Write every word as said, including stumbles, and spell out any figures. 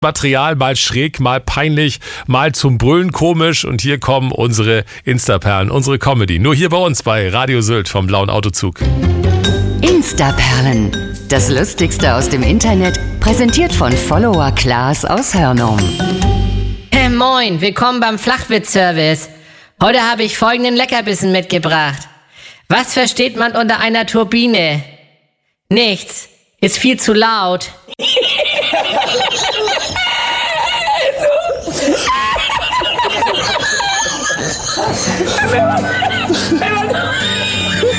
Material, mal schräg, mal peinlich, mal zum Brüllen komisch. Und hier kommen unsere Instaperlen, unsere Comedy. Nur hier bei uns bei Radio Sylt vom Blauen Autozug. Instaperlen, das Lustigste aus dem Internet, präsentiert von Follower Klaas aus Hörnum. Hey, moin, willkommen beim Flachwitz-Service. Heute habe ich folgenden Leckerbissen mitgebracht. Was versteht man unter einer Turbine? Nichts, ist viel zu laut. Hey,